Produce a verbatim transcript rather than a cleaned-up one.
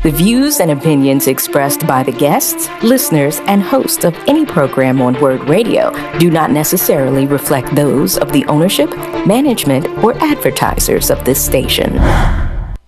The views and opinions expressed by the guests, listeners, and hosts of any program on Word Radio do not necessarily reflect those of the ownership, management, or advertisers of this station.